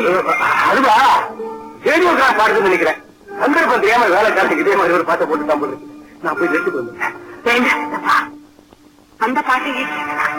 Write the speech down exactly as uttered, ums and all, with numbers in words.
அதுவா radio class பாடுதுன்னு நினைக்கிறேன். சந்தர்ப்பம் தெரியாம வேலை காலத்துக்கு இதே மாதிரி ஒரு பாட்டை போட்டு தான் போடுறேன். நான் போய் எடுத்துட்டு வந்தேன். அந்த பாட்டையே